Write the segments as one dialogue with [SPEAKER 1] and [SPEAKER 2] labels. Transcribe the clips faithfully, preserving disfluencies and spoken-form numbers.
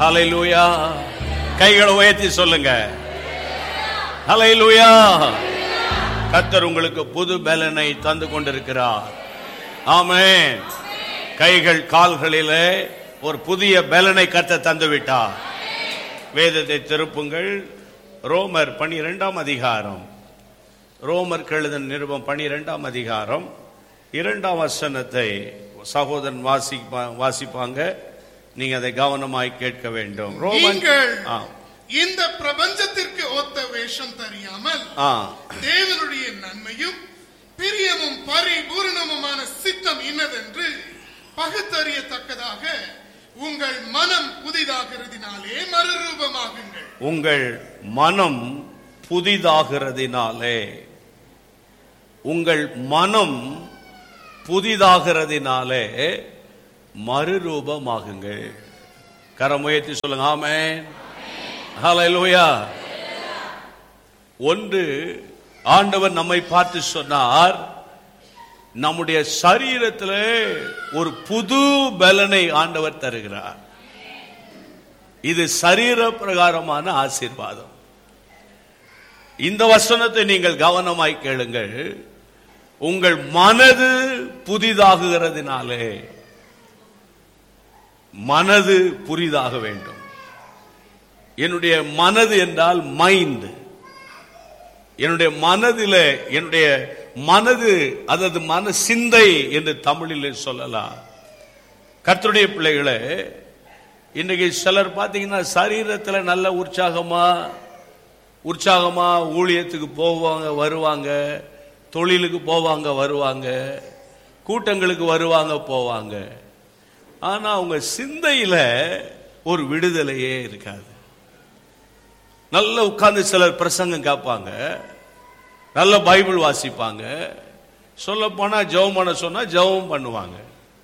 [SPEAKER 1] ஹல்லேலூயா. கைகளை உயர்த்தி சொல்லுங்க ஹல்லேலூயா. கர்த்தர் உங்களுக்கு புது பலனை தந்து கொண்டிருக்கிறார். ஆமென். கைகள் கால்களிலே ஒரு புதிய பலனை கர்த்தர் தந்து விட்டார். வேதத்தை திருப்புங்கள். ரோமர் பனிரெண்டாம் அதிகாரம், ரோமர் எழுதின நிருபம் பனிரெண்டாம் அதிகாரம் இரண்டாம் வசனத்தை சகோதரன் வாசிப்பாங்க. நீங்க அதை கவனமாய் கேட்க வேண்டும்.
[SPEAKER 2] நீங்கள் இந்த பிரபஞ்சத்திற்கு ஒத்த வேஷம் தெரியாமல் தேவனுடைய நன்மையும் பிரியமும் பரிபூரணமுமான சித்தம் இன்னதென்று பகுத்தறியத்தக்கதாக உங்கள் மனம் புதிதாகிறதினாலே மறுரூபமாகுங்கள்.
[SPEAKER 1] உங்கள் மனம் புதிதாகிறதினாலே உங்கள் மனம் புதிதாகிறதினாலே மறுரூபமாகுங்கள். கரமுயர்த்தி சொல்லுங்க ஆமென். ஹல்லேலூயா. ஒன்று, ஆண்டவர் நம்மை பார்த்து சொன்னார், நம்முடைய சரீரத்திலே ஒரு புது பலனை ஆண்டவர் தருகிறார். இது சரீர பிரகாரமான ஆசீர்வாதம். இந்த வசனத்தை நீங்கள் கவனமாய் கேளுங்கள். உங்கள் மனது புதிதாகுகிறதுனாலே, மனது புதிதாக வேண்டும். என்னுடைய மனது என்றால் மைண்ட். என்னுடைய மனதிலே, என்னுடைய மனது, அதாவது மன சிந்தை என்று தமிழில் சொல்லலாம். கர்த்தருடைய பிள்ளைகளே, இன்னைக்கு சிலர் பார்த்தீங்கன்னா சரீரத்தில் நல்ல உற்சாகமா உற்சாகமா ஊழியத்துக்கு போவாங்க வருவாங்க, தொழிலுக்கு போவாங்க வருவாங்க, கூட்டங்களுக்கு வருவாங்க போவாங்க. ஆனா அவங்க சிந்தையில ஒரு விடுதலையே இருக்காது. நல்ல உட்கார்ந்து சிலர் பிரசங்கம் கேட்பாங்க, நல்ல பைபிள் வாசிப்பாங்க, சொல்ல போனா ஜெபம் பண்ண சொன்னா ஜெபம் பண்ணுவாங்க.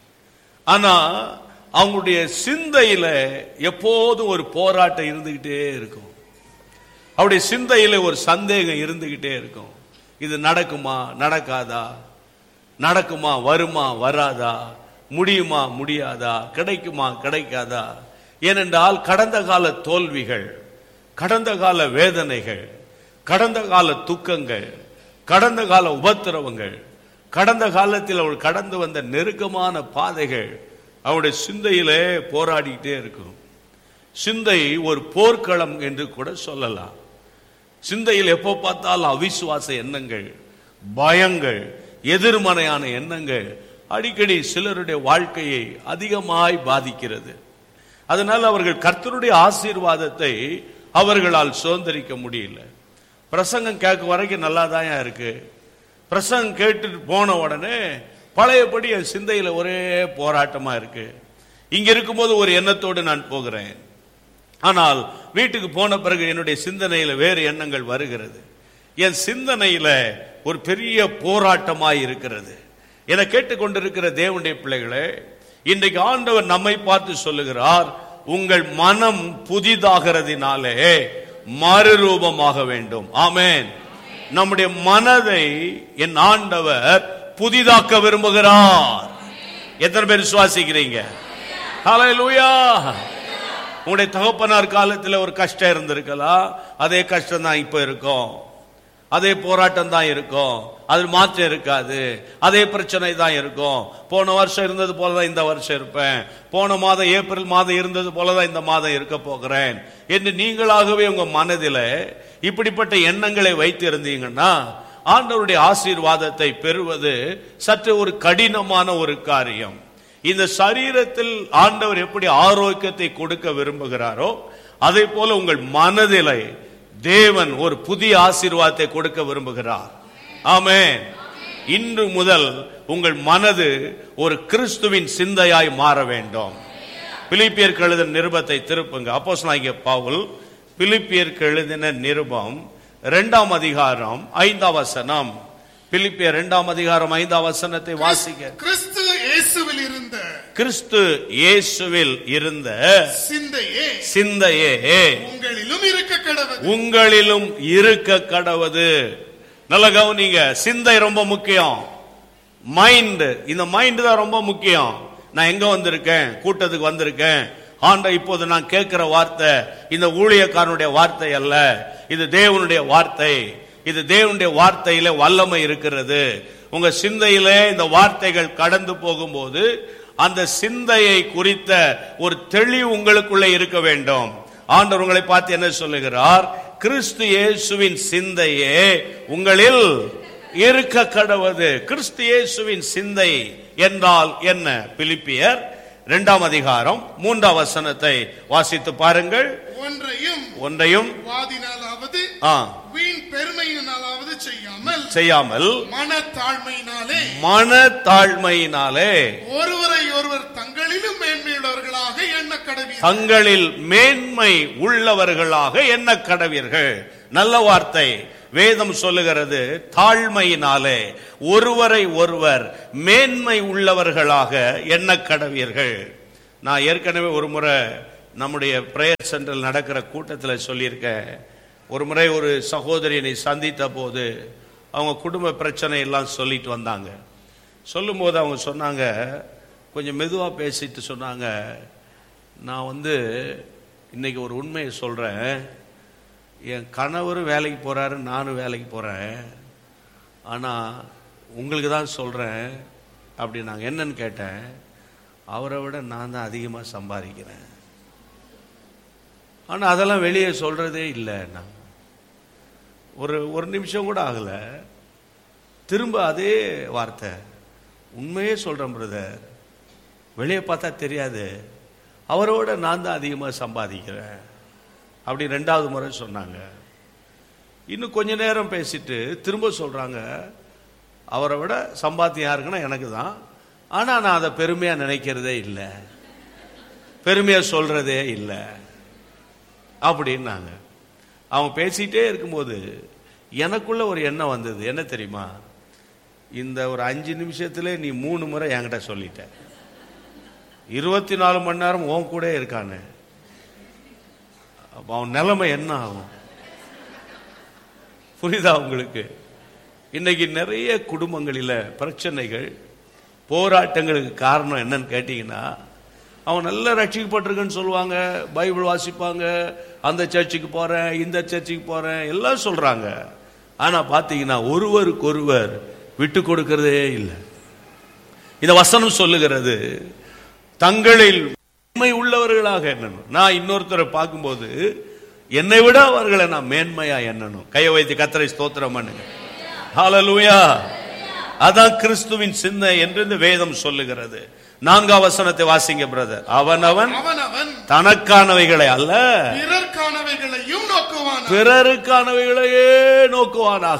[SPEAKER 1] ஆனா அவங்களுடைய சிந்தையில எப்போதும் ஒரு போராட்டம் இருந்துகிட்டே இருக்கும். அவருடைய சிந்தையில ஒரு சந்தேகம் இருந்துகிட்டே இருக்கும். இது நடக்குமா நடக்காதா, நடக்குமா வருமா வராதா, முடியுமா முடியாதா, கிடைக்குமா கிடைக்காதா. ஏனென்றால் கடந்த கால தோல்விகள், கடந்த கால வேதனைகள், கடந்த கால துக்கங்கள், கடந்த கால உபத்திரவங்கள், கடந்த காலத்தில் அவள் கடந்து வந்த நெருக்கமான பாதைகள் அவருடைய சிந்தையிலே போராடிக்கிட்டே இருக்கும். சிந்தை ஒரு போர்க்களம் என்று கூட சொல்லலாம். சிந்தையில் எப்போ பார்த்தாலும் அவிசுவாச எண்ணங்கள், பயங்கள், எதிர்மறையான எண்ணங்கள் அடிக்கடி சிலருடைய வாழ்க்கையை அதிகமாய் பாதிக்கிறது. அதனால் அவர்கள் கர்த்தருடைய ஆசீர்வாதத்தை அவர்களால் சுதந்திரிக்க முடியல. பிரசங்கம் கேட்க வரைக்கும் நல்லா தான் இருக்கு. பிரசங்கம் கேட்டுட்டு போன உடனே பழையபடி என் சிந்தையில ஒரே போராட்டமா இருக்கு. இங்க இருக்கும்போது ஒரு எண்ணத்தோடு நான் போகிறேன், ஆனால் வீட்டுக்கு போன பிறகு என்னுடைய சிந்தனையில வேறு எண்ணங்கள் வருகிறது. என் சிந்தனையில ஒரு பெரிய போராட்டமாய் இருக்கிறது. என கேட்டுக்கொண்டிருக்கிற தேவனுடைய பிள்ளைகளே, இன்றைக்கு ஆண்டவர் நம்மை பார்த்து சொல்லுகிறார், உங்கள் மனம் புதிதாகிறதினாலே மறுரூபமாக வேண்டும். ஆமென். நம்முடைய மனதை என் ஆண்டவர் புதிதாக்க விரும்புகிறார். எத்தனை பேர் விசுவாசிக்கிறீங்க? ஹல்லேலூயா. உங்களுடைய தகப்பனார் காலத்தில் ஒரு கஷ்டம் இருந்திருக்கலாம், அதே கஷ்டம் தான் இப்ப இருக்கும், அதே போராட்டம் தான் இருக்கும், அது மாற்றம் இருக்காது, அதே பிரச்சனை தான் இருக்கும். போன வருஷம் இருந்தது போலதான் இந்த வருஷம் இருப்பேன், போன மாதம் ஏப்ரல் மாதம் இருந்தது போலதான் இந்த மாதம் இருக்க போகிறேன் என்று நீங்களாகவே உங்க மனதில் இப்படிப்பட்ட எண்ணங்களை வைத்து இருந்தீங்கன்னா ஆண்டவருடைய ஆசீர்வாதத்தை பெறுவது சற்று ஒரு கடினமான ஒரு காரியம். இந்த சரீரத்தில் ஆண்டவர் எப்படி ஆரோக்கியத்தை கொடுக்க விரும்புகிறாரோ அதே போல உங்கள் மனதிலே தேவன் ஒரு புதிய ஆசீர்வாதத்தை கொடுக்க விரும்புகிறார். ஆமென். இன்று முதல் உங்கள் மனது ஒரு கிறிஸ்துவின் சிந்தையாய் மாற வேண்டும். பிலிப்பியருக்கு எழுதின நிருபத்தை திருப்புங்க. அப்போஸ்தலனாகிய பவுல் பிலிப்பியருக்கு எழுதின நிருபம் இரண்டாம் அதிகாரம் ஐந்தாம் வசனம். பிலிப்பியர் இரண்டாம் அதிகாரம் ஐந்தாம் வசனத்தை வாசிக்க.
[SPEAKER 2] கிறிஸ்து இயேசுவில் இருந்த
[SPEAKER 1] கிறிஸ்து இயேசுவில் இருந்த
[SPEAKER 2] சிந்தையே
[SPEAKER 1] சிந்தையே
[SPEAKER 2] உங்களிலும் இருக்க கடவது
[SPEAKER 1] உங்களிலும் இருக்க கடவது. நல்ல கவனிங்க, சிந்தை ரொம்ப முக்கியம். மைண்ட், இந்த மைண்ட் தான் ரொம்ப முக்கியம். நான் எங்க வந்திருக்கேன், கூட்டத்துக்கு வந்திருக்கேன், ஆண்ட இப்போது நான் கேட்கிற வார்த்தை இந்த ஊழியக்காரனுடைய வார்த்தை அல்ல, இது தேவனுடைய வார்த்தை. இது தேவனுடைய வார்த்தையில வல்லமை இருக்கிறது. உங்க சிந்தையிலே இந்த வார்த்தைகள் கடந்து போகும்போது அந்த சிந்தையை குறித்த ஒரு தெளிவு உங்களுக்குள்ளே இருக்க வேண்டும். ஆண்டவர் உங்களை பார்த்து என்ன சொல்லுகிறார்? கிறிஸ்து இயேசுவின் சிந்தையே உங்களில் இருக்க கடவது. கிறிஸ்து இயேசுவின் சிந்தை என்றால் என்ன? பிலிப்பியர் இரண்டாம் அதிகாரம் மூன்றாம் வசனத்தை வாசித்து பாருங்கள். ஒன்றையும் ஒன்றையும் வாதினாலாவது வீண் பெருமையினாலாவது செய்யாமல் செய்யாமல் மனத்தாழ்மையினாலே மனத்தாழ்மையினாலே ஒருவரை ஒருவர் தங்களிலும் மேன்மையுள்ளவர்களாக எண்ண கடவீர்கள். தங்களில் மேன்மை உள்ளவர்களாக எண்ண கடவீர்கள். நல்ல வார்த்தை. வேதம் சொல்லுகிறது தாழ்மையினாலே ஒருவரை ஒருவர் மேன்மை உள்ளவர்களாக எண்ண கடவீர்கள். நான் ஏற்கனவே ஒரு முறை நம்முடைய பிரேயர் சென்டரில் நடக்கிற கூட்டத்தில் சொல்லியிருக்கேன். ஒரு முறை ஒரு சகோதரியை சந்தித்த போது அவங்க குடும்ப பிரச்சனை எல்லாம் சொல்லிட்டு வந்தாங்க. சொல்லும் போது அவங்க சொன்னாங்க, கொஞ்சம் மெதுவாக பேசிட்டு சொன்னாங்க, நான் வந்து இன்னைக்கு ஒரு உண்மையை சொல்றேன். என் கணவரும் வேலைக்கு போறாரு, நானும் வேலைக்கு போறேன். ஆனா உங்களுக்கு தான் சொல்றேன் அப்படின்னாங்க. என்னன்னு கேட்டேன். அவரை விட நான் தான் அதிகமாக சம்பாதிக்கிறேன், ஆனா அதெல்லாம் வெளியே சொல்றதே இல்லை. நான் ஒரு ஒரு நிமிஷம் கூட ஆகல, திரும்ப அதே வார்த்தை, உண்மையே சொல்றேன் பிரதர், வெளியே பார்த்தா தெரியாது, அவரோட நான் தான் அதிகமாக சம்பாதிக்கிறேன் அப்படி ரெண்டாவது முறை சொன்னாங்க. இன்னும் கொஞ்ச நேரம் பேசிட்டு திரும்ப சொல்றாங்க, அவரை விட சம்பாத்தியம் யாருக்குன்னா எனக்கு தான், ஆனா நான் அதை பெருமையா நினைக்கிறதே இல்லை, பெருமையா சொல்றதே இல்லை அப்படின்னாங்க. அவங்க பேசிட்டே இருக்கும்போது எனக்குள்ள ஒரு எண்ணம் வந்தது. என்ன தெரியுமா? இந்த ஒரு அஞ்சு நிமிஷத்துல நீ மூணு முறை என்கிட்ட சொல்லிட்ட, இருபத்தி நாலு மணி நேரம் உன் கூட இருக்கானு, அவன் நிலைமை என்ன ஆகும்? புரியுதா உங்களுக்கு? இன்னைக்கு நிறைய குடும்பங்களில் பிரச்சனைகள், போராட்டங்களுக்கு காரணம் என்னன்னு கேட்டீங்கன்னா, அவன் நல்லா ரட்சிக்கப்பட்டிருக்குன்னு சொல்லுவாங்க, பைபிள் வாசிப்பாங்க, அந்த சர்ச்சுக்கு போறேன், இந்த சர்ச்சுக்கு போறேன் எல்லாம் சொல்றாங்க. ஆனா பாத்தீங்கன்னா ஒருவருக்கு ஒருவர் விட்டு கொடுக்கிறதே இல்லை. இந்த வசனம் சொல்லுகிறது தங்களில் மேன்மை உள்ளவர்களாக எண்ணணும். நான் இன்னொருத்தரை பார்க்கும்போது என்னை விட அவர்களை நான் மேன்மையா எண்ணணும். கையை வைத்து கர்த்தரை ஸ்தோத்திரம் பண்ணுங்க. ஹல்லேலூயா. அதான் கிறிஸ்துவின் சிந்தை என்று இந்த வேதம் சொல்லுகிறது. நான்காம் வசனத்தை வாசிங்க பிரதர். அவனவன் தனக்கானவைகளை அல்ல பிறர்க்கானவைகளையும் நோக்குவானாக, பிறருக்கானவைகளையே நோக்குவானாக.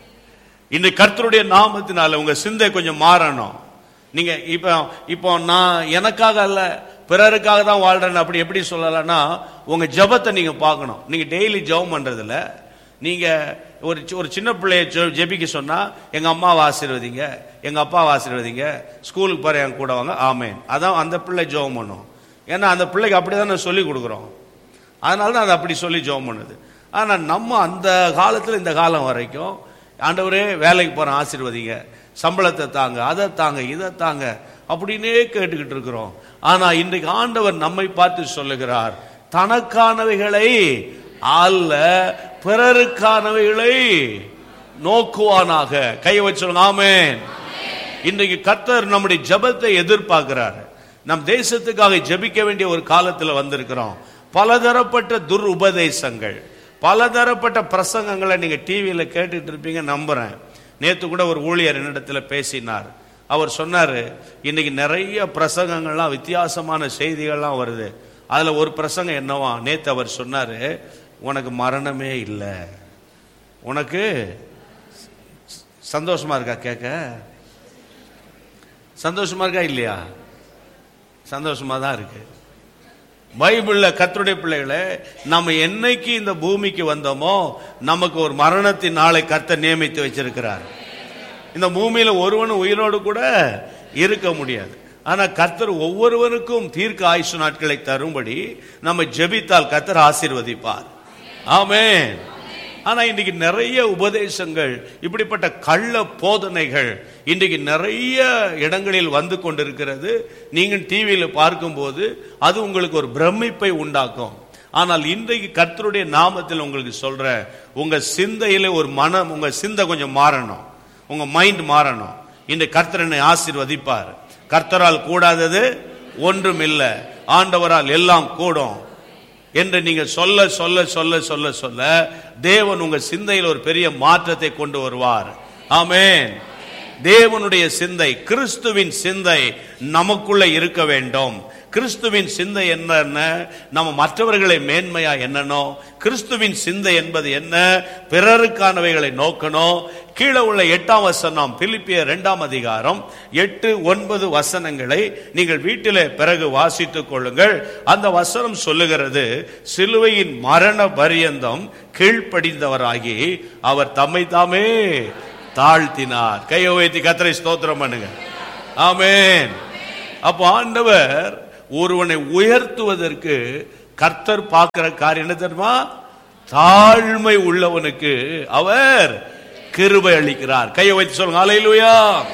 [SPEAKER 1] இந்த கர்த்தருடைய நாமத்தினால உங்க சிந்தை கொஞ்சம் மாறணும். நீங்க இப்ப இப்போ நான் எனக்காக அல்ல பிறருக்காக தான் வாழ்றேன் அப்படி எப்படி சொல்லலாம்னா, உங்க ஜெபத்தை நீங்க பார்க்கணும். நீங்க டெய்லி ஜெபம் பண்றதுல நீங்க ஒரு ஒரு சின்ன பிள்ளைய ஜெபிக்க சொன்னா, எங்க அம்மாவை ஆசீர்வதிங்க, எங்க அப்பாவை ஆசீர்வதிங்க, ஸ்கூலுக்கு போற என் கூட வாங்க, ஆமேன். அதான் அந்த பிள்ளை ஜெபம் பண்ணும். ஏன்னா அந்த பிள்ளைக்கு அப்படிதான் நான் சொல்லி கொடுக்குறோம், அதனால தான் அது அப்படி சொல்லி ஜெபம் பண்ணுது. ஆனா நம்ம அந்த காலத்துல இந்த காலம் வரைக்கும் ஆண்டவரே வேலைக்கு போறேன் ஆசீர்வதிங்க, சம்பளத்தை தாங்க, அதை தாங்க, இதை தாங்க அப்படின்னே கேட்டுக்கிட்டு இருக்கிறோம். ஆனா இன்றைக்கு ஆண்டவர் நம்மை பார்த்து சொல்லுகிறார், தனக்கானவைகளை அல்ல பிறருக்கானவைகளை நோக்குவானாக. கையை வச்சு சொல்லுங்க ஆமென். இன்றைக்கு கர்த்தர் நம்முடைய ஜெபத்தை எதிர்பார்க்கிறார். நம் தேசத்துக்காக ஜெபிக்க வேண்டிய ஒரு காலத்தில் வந்திருக்கிறோம். பலதரப்பட்ட துர் உபதேசங்கள், பலதரப்பட்ட பிரசங்கங்களை நீங்க டிவியில கேட்டுட்டு இருப்பீங்க நம்புறேன். நேத்து கூட ஒரு ஊழியர் என்னிடத்துல பேசினார். அவர் சொன்னாரு, இன்னைக்கு நிறைய பிரசங்கங்கள்லாம் வித்தியாசமான செய்திகள்லாம் வருது. அதுல ஒரு பிரசங்கம் என்னவா, நேத்து அவர் சொன்னாரு, உனக்கு மரணமே இல்லை. உனக்கு சந்தோஷமா இருக்கா? கேட்க சந்தோஷமா இருக்கா இல்லையா? சந்தோஷமா தான் இருக்கு. பைபிள்ல கர்த்தருடைய பிள்ளைகளை, நம்ம என்னைக்கு இந்த பூமிக்கு வந்தோமோ நமக்கு ஒரு மரணத்தின் நாளை கர்த்தர் நியமித்து வச்சிருக்கிறார். இந்த பூமியில ஒருவனும் உயிரோடு கூட இருக்க முடியாது. ஆனா கர்த்தர் ஒவ்வொருவருக்கும் தீர்க்க ஆயுசு நாட்களை தரும்படி நம்ம ஜெபித்தால் கர்த்தர் ஆசீர்வதிப்பார். ஆமென். ஆனா இன்றைக்கு நிறைய உபதேசங்கள், இப்படிப்பட்ட கள்ள போதனைகள் இன்றைக்கு நிறைய இடங்களில் வந்து கொண்டிருக்கிறது. நீங்கள் டிவியில் பார்க்கும்போது அது உங்களுக்கு ஒரு பிரமிப்பை உண்டாக்கும். ஆனால் இன்றைக்கு கர்த்தருடைய நாமத்தில் உங்களுக்கு சொல்ற, உங்க சிந்தையில ஒரு மனம், உங்க சிந்தை கொஞ்சம் மாறணும், உங்க மைண்ட் மாறணும். இந்த கர்த்தரனை ஆசீர்வதிப்பார். கர்த்தரால் கூடாதது ஒன்றும் இல்லை, ஆண்டவரால் எல்லாம் கூடும் என்று நீங்க சொல்ல சொல்ல சொல்ல சொல்ல சொல்ல தேவன் உங்க சிந்தையில் ஒரு பெரிய மாற்றத்தை கொண்டு வருவார். ஆமென். தேவனுடைய சிந்தை, கிறிஸ்துவின் சிந்தை நமக்குள்ள இருக்க வேண்டும். கிறிஸ்துவின் சிந்தை என்ன? நம்ம மற்றவர்களை மேன்மையா எண்ணணும். கிறிஸ்துவின் சிந்தை என்பது என்ன? பிறருக்கானவைகளை நோக்கணும். கீழே உள்ள எட்டாம் வசனம், பிலிப்பியர் இரண்டாம் அதிகாரம் எட்டு ஒன்பது வசனங்களை நீங்கள் வீட்டிலே பிறகு வாசித்துக் கொள்ளுங்கள். அந்த வசனம் சொல்லுகிறது, சிலுவையின் மரண பரியந்தம் கீழ்ப்படிந்தவராகி அவர் தம்மை தாமே தாழ்த்தினார். கையை உயர்த்தி கர்த்தரை ஸ்தோத்திரம் பண்ணுங்க. ஆமென். அப்போ ஆண்டவர் ஒருவனை உயர்த்துவதற்கு கர்த்தர் பார்க்கிற காரியம் என்ன தெரியுமா? தாழ்மை உள்ளவனுக்கு அவர் கிருபை அளிக்கிறார். கையை வைத்து சொல்லுங்க, ஹல்லேலூயா,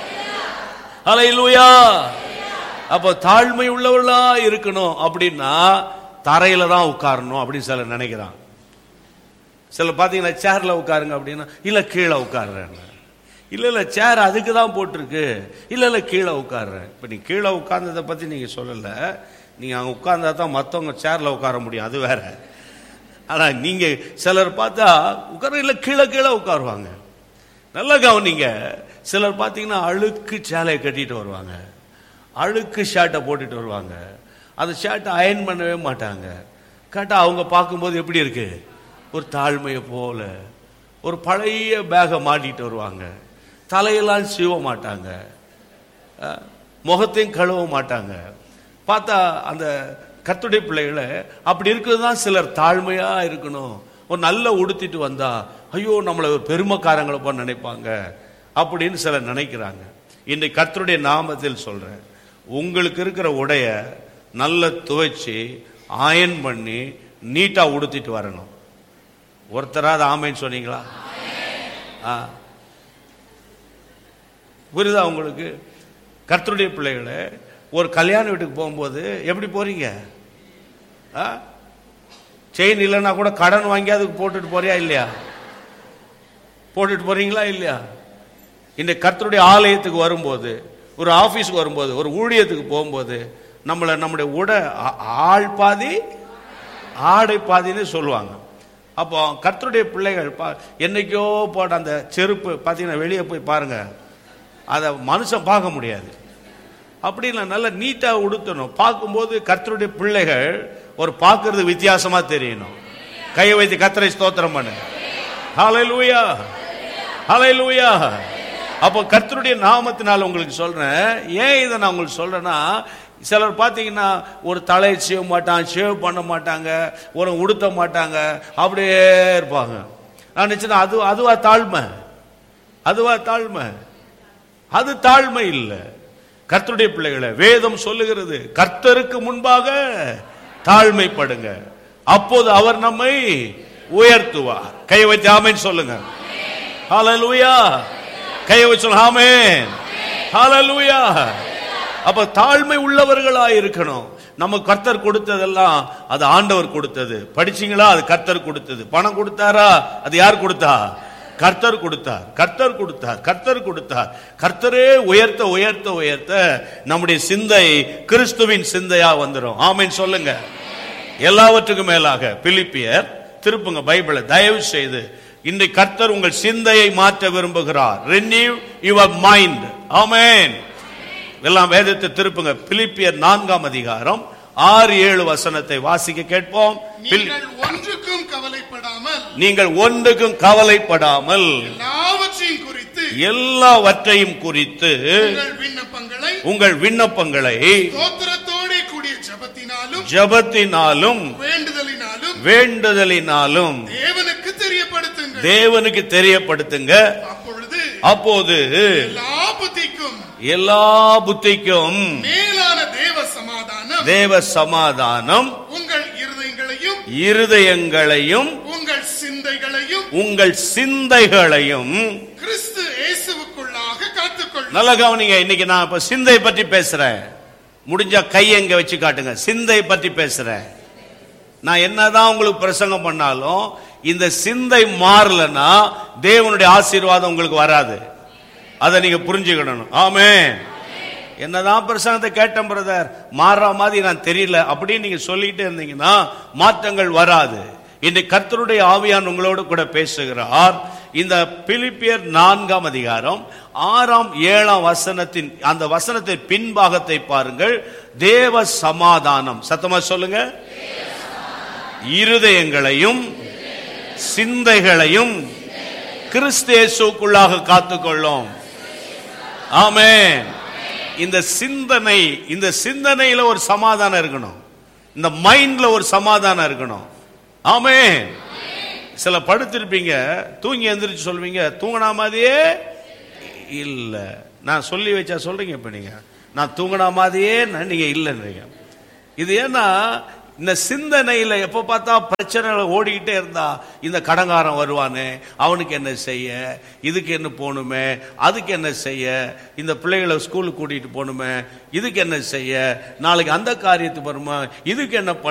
[SPEAKER 1] ஹல்லேலூயா. அப்போ தாழ்மை உள்ளவர்களா இருக்கணும் அப்படின்னா தரையில தான் உட்காரணும் அப்படின்னு சில நினைக்கிறான். சில பாத்தீங்கன்னா சேர்ல உட்காருங்க அப்படின்னா, இல்ல கீழே உட்கார்றேன். இல்ல இல்ல சேர் அதுக்கு தான் போட்டிருக்கு, இல்ல இல்ல கீழே உட்கார்றேன். இப்ப நீ கீழே உட்கார்ந்ததை பத்தி நீங்க சொல்லல, நீங்க அங்க உட்கார்ந்தா தான் மத்தவங்க சேர்ல உட்கார முடியும், அது வேற. ஆனா நீங்க சிலர் பார்த்தா உட்கார இல்ல கீழே கீழே உட்காருவாங்க. நல்லா கவனிங்க. சிலர் பாத்தீங்கன்னா அழுக்கு சேலையை கட்டிட்டு வருவாங்க, அழுக்கு ஷர்ட்டை போட்டுட்டு வருவாங்க. அந்த ஷர்ட்டை அயன் பண்ணவே மாட்டாங்க. கேட்டா அவங்க பார்க்கும்போது எப்படி இருக்கு? ஒரு தாழ்மையை போல. ஒரு பழைய பேகை மாட்டிட்டு வருவாங்க, தலையெல்லாம் சீவ மாட்டாங்க, முகத்தையும் கழுவ மாட்டாங்க. பார்த்தா அந்த கர்த்தருடைய பிள்ளைகளை அப்படி இருக்கிறது தான் சிலர் தாழ்மையா இருக்கணும். ஒரு நல்ல உடுத்திட்டு வந்தா ஐயோ நம்மளை ஒரு பெருமைக்காரங்களை போல நினைப்பாங்க அப்படின்னு சிலர் நினைக்கிறாங்க. இன்றைக்கு கர்த்தருடைய நாமத்தில் சொல்றேன், உங்களுக்கு இருக்கிற உடைய நல்ல துவைச்சி அயன் பண்ணி நீட்டா உடுத்திட்டு வரணும். ஒருத்தராது ஆமைன்னு சொன்னீங்களா? புரியுதா உங்களுக்கு? கர்த்தருடைய பிள்ளைகளை ஒரு கல்யாண வீட்டுக்கு போகும்போது எப்படி போறீங்க? செயின் இல்லைன்னா கூட கடன் வாங்கி அதுக்கு போட்டுட்டு போறியா இல்லையா? போட்டுட்டு போறீங்களா இல்லையா? இந்த கர்த்தருடைய ஆலயத்துக்கு வரும்போது, ஒரு ஆபீஸ்க்கு வரும்போது, ஒரு ஊழியத்துக்கு போகும்போது நம்மளை நம்முடைய உடை ஆள் பாதி ஆடை பாதின்னு சொல்லுவாங்க. அப்போ கர்த்தருடைய பிள்ளைகள் என்னைக்கோ போட்ட அந்த செருப்பு பார்த்தீங்கன்னா வெளியே போய் பாருங்க, அதை மனுஷன் பார்க்க முடியாது. அப்படி இல்லை, நல்லா நீட்டாக உடுத்தணும். பார்க்கும்போது கர்த்தருடைய பிள்ளைகள் ஒரு பார்க்கறது வித்தியாசமா தெரியணும். கையை வைத்து கர்த்தரை ஸ்தோத்திரம் பண்ணுங்க. ஹல்லேலூயா, ஹல்லேலூயா. அப்போ கர்த்தருடைய நாமத்தினால உங்களுக்கு சொல்றேன். ஏன் இதை நான் உங்களுக்கு சொல்றேன்னா, சிலர் பார்த்தீங்கன்னா ஒரு தலையை செய்ய மாட்டாங்க, ஷேவ் பண்ண மாட்டாங்க, ஒரு உடுத்த மாட்டாங்க, அப்படியே இருப்பாங்க. நான் நினைச்சேன் அது அதுவா தாழ்மை? அதுவா தாழ்மை? அது தாழ்மை இல்லை. கர்த்தருடைய பிள்ளைகளை வேதம் சொல்லுகிறது, கர்த்தருக்கு முன்பாக தாழ்மைப்படுங்க, அப்போது அவர் நம்மை உயர்த்துவார். கை வச்சு ஆமென் சொல்லுங்க. ஹல்லேலூயா. கை வச்சு சொல்லுங்க ஆமென். ஹல்லேலூயா. அப்ப தாழ்மை உள்ளவர்களா இருக்கணும். நம்ம கர்த்தர் கொடுத்ததெல்லாம் அது ஆண்டவர் கொடுத்தது. படிச்சீங்களா? அது கர்த்தர் கொடுத்தது. பணம் கொடுத்தாரா? அது யார் கொடுத்தா? கர்த்தர் கொடுத்தார். கர்த்தர் கொடுத்தார். கர்த்தர் கொடுத்தார். கர்த்தரே உயர்த்த உயர்த்த உயர்த்த நம்முடைய சிந்தை கிறிஸ்துவின் சிந்தையா வந்துடும். ஆமென் சொல்லுங்க. எல்லாவற்றுக்கும் மேலாக பிலிப்பியர் திருப்புங்க பைபிளை தயவு செய்து. இன்றைக்கு கர்த்தர் உங்கள் சிந்தையை மாற்ற விரும்புகிறார். renew your mind. ஆமென். எல்லாம் வேதத்தை திருப்புங்க. பிலிப்பியர் நான்காம் அதிகாரம் ஆறு ஏழு வசனத்தை வாசிக்க கேட்போம்.
[SPEAKER 2] நீங்கள் ஒன்றுக்கும் கவலைப்படாமல்
[SPEAKER 1] நீங்கள் ஒன்றுக்கும் கவலைப்படாமல்
[SPEAKER 2] எல்லாவற்றையும் குறித்து
[SPEAKER 1] எல்லாவற்றையும் குறித்து
[SPEAKER 2] உங்கள் விண்ணப்பங்களை
[SPEAKER 1] உங்கள் விண்ணப்பங்களை
[SPEAKER 2] ஸ்தோத்திரத்தோடே கூடிய ஜெபத்தினாலும்
[SPEAKER 1] ஜெபத்தினாலும்
[SPEAKER 2] வேண்டுதலினாலும்
[SPEAKER 1] வேண்டுதலினாலும்
[SPEAKER 2] தேவனுக்கு தெரியப்படுத்துங்கள்.
[SPEAKER 1] தேவனுக்கு தெரியப்படுத்துங்க.
[SPEAKER 2] அப்பொழுது
[SPEAKER 1] அப்போது
[SPEAKER 2] எல்லா புத்திக்கும்
[SPEAKER 1] எல்லா புத்திக்கும்
[SPEAKER 2] மேலான தேவ சமாதானம்
[SPEAKER 1] தேவ சமாதானம்
[SPEAKER 2] உங்கள் இருதயங்களையும்
[SPEAKER 1] இருதயங்களையும்
[SPEAKER 2] உங்கள் சிந்தைகளையும்
[SPEAKER 1] உங்கள் சிந்தைகளையும்
[SPEAKER 2] கிறிஸ்து இயேசுவுக்குள்ளாக காத்துக்கொள்ளுங்கள்.
[SPEAKER 1] நல்ல கவனிங்க. இன்னைக்கு நான் இப்ப சிந்தை பற்றி பேசுறேன். முடிஞ்சா கை எங்க வச்சு காட்டுங்க. சிந்தை பற்றி பேசுறேன். நான் என்னதான் உங்களுக்கு பிரசங்கம் பண்ணாலும் இந்த சிந்தை மாறலன்னா தேவனுடைய ஆசீர்வாதம் உங்களுக்கு வராது. அதை நீங்க புரிஞ்சுக்கணும். ஆமென். என்னதான் பிரசங்கத்தை கேட்டேன் பிரதர், மாறுற மாதிரி நான் தெரியல அப்படின்னு நீங்க சொல்லிட்டே இருந்தீங்கன்னா மாற்றங்கள் வராது. இன்றைக்கு கர்த்தருடைய ஆவியான் உங்களோடு கூட பேசுகிறார். இந்த பிலிப்பியர் நான்காம் அதிகாரம் ஆறாம் ஏழாம் வசனத்தின் அந்த வசனத்தின் பின்பாகத்தை பாருங்கள். தேவ சமாதானம், சத்தமா சொல்லுங்க, இருதயங்களையும் சிந்தைகளையும் கிறிஸ்து இயேசுவுக்குள்ளாக காத்துக்கொள்ளும். ஆமென். இந்த சிந்தனை, இந்த சிந்தனையில ஒரு சமாதானம் இருக்கணும். இந்த மைண்ட்ல ஒரு சமாதானம் இருக்கணும். ஆமென். சில படுத்திருப்பீங்க, தூங்கி எந்திரிச்சு சொல்வீங்க தூங்கினா மாதிரியே இல்ல. நான் சொல்லி வச்சா சொல்றீங்க. இப்ப நீங்க நான் தூங்கினா மாதிரியே நீங்க இல்லைன்றீங்க. இது ஏன்னா இந்த சிந்தனையில எப்ப பார்த்தா பிரச்சனைகள் ஓடிக்கிட்டே இருந்தா, இந்த கடங்காரன் வருவானே, அவனுக்கு என்ன செய்ய, இதுக்கு என்ன போகணுமே, அதுக்கு என்ன செய்ய, இந்த பிள்ளைகளை ஸ்கூலுக்கு கூட்டிட்டு போகணுமே, இதுக்கு என்ன செய்ய, நாளைக்கு அந்த காரியத்துக்கு வருமா, இதுக்கு என்ன